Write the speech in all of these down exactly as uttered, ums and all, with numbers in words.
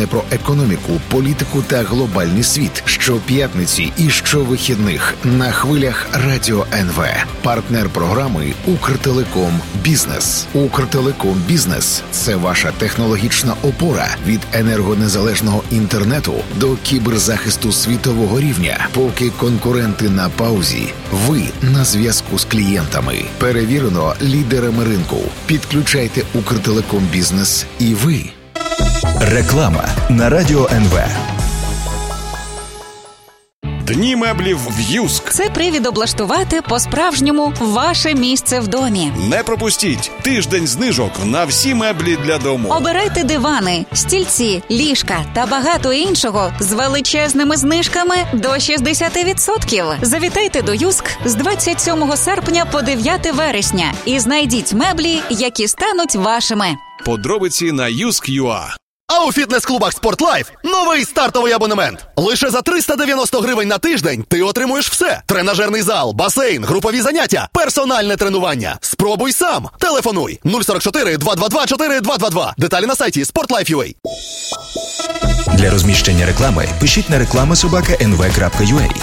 Інформаційне про економіку, політику та глобальний світ. Щоп'ятниці і щовихідних на хвилях Радіо ен ве. Партнер програми «Укртелеком Бізнес». «Укртелеком Бізнес» – це ваша технологічна опора від енергонезалежного інтернету до кіберзахисту світового рівня. Поки конкуренти на паузі, ви на зв'язку з клієнтами. Перевірено лідерами ринку. Підключайте «Укртелеком Бізнес» і ви. Реклама на Радіо ен ве. Дні меблів в Юск. Це привід облаштувати по-справжньому ваше місце в домі. Не пропустіть тиждень знижок на всі меблі для дому. Обирайте дивани, стільці, ліжка та багато іншого з величезними знижками до шістдесят відсотків. Завітайте до Юск з двадцять сьомого серпня по дев'яте вересня і знайдіть меблі, які стануть вашими. Подробиці на юск крапка ю а. А у фітнес-клубах «Спортлайф» новий стартовий абонемент. Лише за триста дев'яносто гривень на тиждень ти отримуєш все. Тренажерний зал, басейн, групові заняття, персональне тренування. Спробуй сам. Телефонуй нуль сорок чотири два два два чотири два два два. Деталі на сайті спортлайф крапка ю а. Для розміщення реклами пишіть на реклама собака ен ве крапка ю а.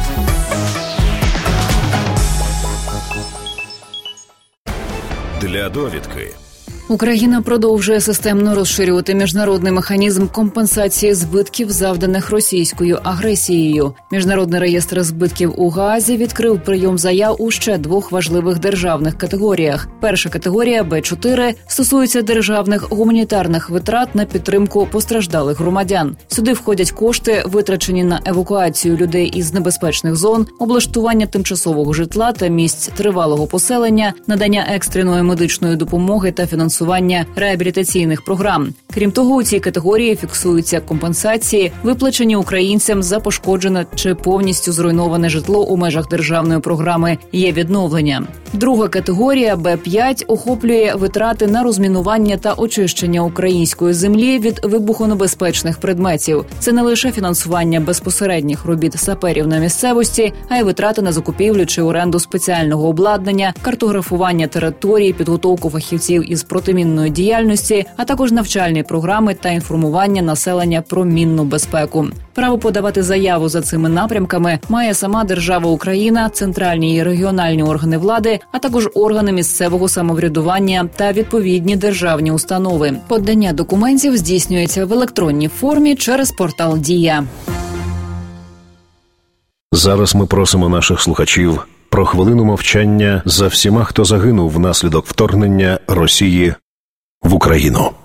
Для довідки. Україна продовжує системно розширювати міжнародний механізм компенсації збитків, завданих російською агресією. Міжнародний реєстр збитків у Гаазі відкрив прийом заяв у ще двох важливих державних категоріях. Перша категорія Б чотири стосується державних гуманітарних витрат на підтримку постраждалих громадян. Сюди входять кошти, витрачені на евакуацію людей із небезпечних зон, облаштування тимчасового житла та місць тривалого поселення, надання екстреної медичної допомоги та фінансування реабілітаційних програм. Крім того, у цій категорії фіксуються компенсації, виплачені українцям за пошкоджене чи повністю зруйноване житло у межах державної програми «Є відновлення». Друга категорія Б п'ять охоплює витрати на розмінування та очищення української землі від вибухонебезпечних предметів. Це не лише фінансування безпосередніх робіт саперів на місцевості, а й витрати на закупівлю чи оренду спеціального обладнання, картографування території, підготовку фахівців із протимінної діяльності, а також навчальні програми та інформування населення про мінну безпеку. Право подавати заяву за цими напрямками має сама держава Україна, центральні і регіональні органи влади, а також органи місцевого самоврядування та відповідні державні установи. Подання документів здійснюється в електронній формі через портал «Дія». Зараз ми просимо наших слухачів про хвилину мовчання за всіма, хто загинув внаслідок вторгнення Росії в Україну.